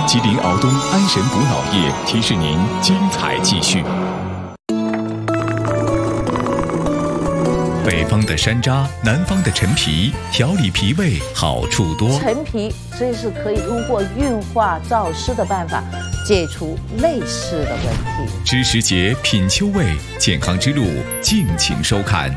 吉林敖东安神补脑液提示您精彩继续。北方的山楂，南方的陈皮，调理脾胃好处多。 陈皮这是可以通过运化燥湿的办法解除类似的问题。 知时节品秋味，健康之路敬请收看。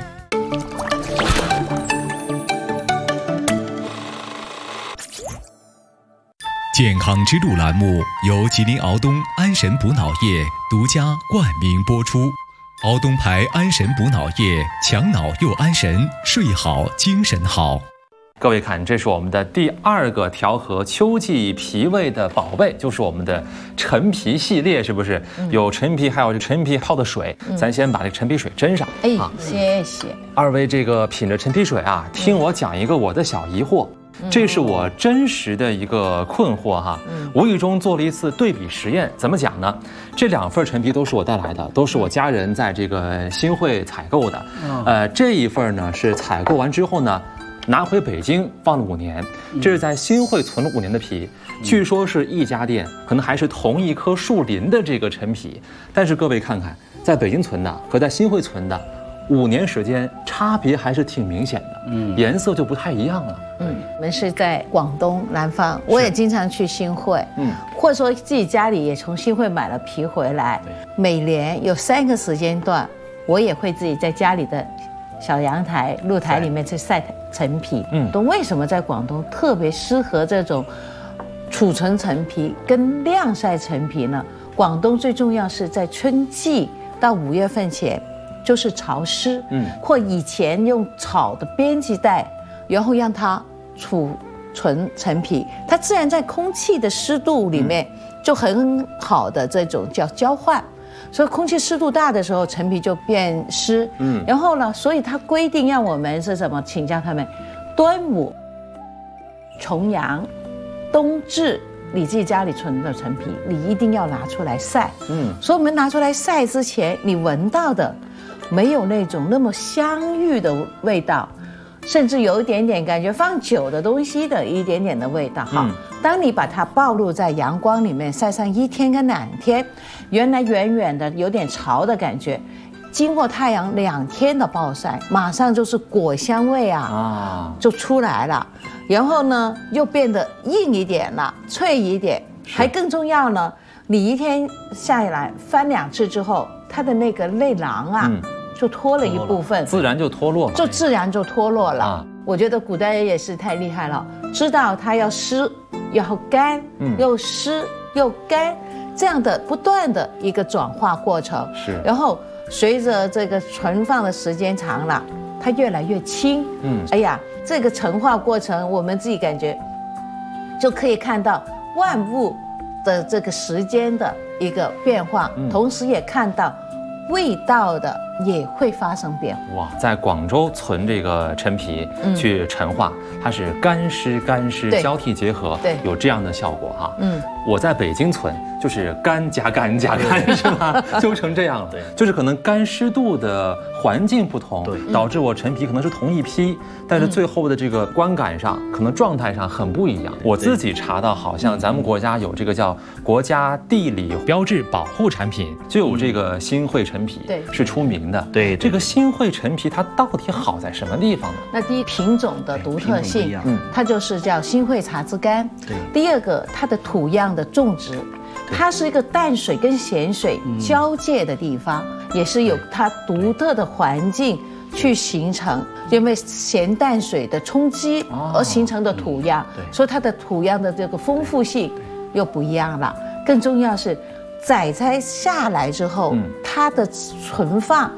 健康之路栏目由吉林敖东安神补脑液独家冠名播出。敖东牌安神补脑液，强脑又安神，睡好精神好。 各位看，这是我们的第2个调和秋季脾胃的宝贝，就是我们的陈皮系列，是不是？有陈皮，还有这陈皮泡的水。咱先把这陈皮水斟上。 谢谢。 二位这个品着陈皮水啊，听我讲一个我的小疑惑。这是我真实的一个困惑哈，无意中做了一次对比实验。怎么讲呢？这2份陈皮都是我带来的，都是我家人在这个新会采购的。这一份呢是采购完之后呢，拿回北京放了5年，这是在新会存了5年的皮，据说是一家店，可能还是同一棵树林的这个陈皮。但是各位看看，在北京存的和在新会存的5年时间差别还是挺明显的，颜色就不太一样了。 我们是在广东南方，我也经常去新会，或者说自己家里也从新会买了皮回来。每年有3个时间段，我也会自己在家里的小阳台、露台里面去晒陈皮。为什么在广东特别适合这种储存陈皮跟晾晒陈皮呢？广东最重要是在春季到5月份前就是潮湿，或以前用草的编辑袋，然后让它储存陈皮，它自然在空气的湿度里面就很好的这种叫交换，所以空气湿度大的时候陈皮就变湿。然后呢，所以它规定让我们是什么？请教他们，端午、重阳、冬至，你自己家里存的陈皮，你一定要拿出来晒。所以我们拿出来晒之前，你闻到的没有那种那么香郁的味道，甚至有一点点感觉放久的东西的一点点的味道。当你把它暴露在阳光里面晒上1天跟2天，原来远远的有点潮的感觉，经过太阳2天的暴晒，马上就是果香味就出来了。然后呢，又变得硬一点了，脆一点。还更重要呢，你1天下来翻2次之后，它的那个内囊就脱了一部分， 自然就脱落了， 就自然就脱落了。我觉得古代人也是太厉害了，知道它要湿要干，又湿又干，这样的不断的一个转化过程。然后随着这个存放的时间长了，它越来越轻。这个陈化过程，我们自己感觉就可以看到万物的这个时间的一个变化，同时也看到味道的也会发生变化。 哇，在广州存这个陈皮去陈化，它是干湿交替结合，有这样的效果哈。我在北京存就是干加干加干，是吧？就成这样了。就是可能干湿度的环境不同，导致我陈皮可能是同一批，但是最后的这个观感上，可能状态上很不一样。我自己查到，好像咱们国家有这个叫国家地理标志保护产品，就有这个新会陈皮，是出名的。这个新会陈皮它到底好在什么地方呢？ 那第一，品种的独特性，它就是叫新会茶枝干。第2个，它的土样的种植，它是一个淡水跟咸水交界的地方，也是有它独特的环境去形成，因为咸淡水的冲击而形成的土样，所以它的土样的这个丰富性又不一样了。更重要是，采摘下来之后，它的存放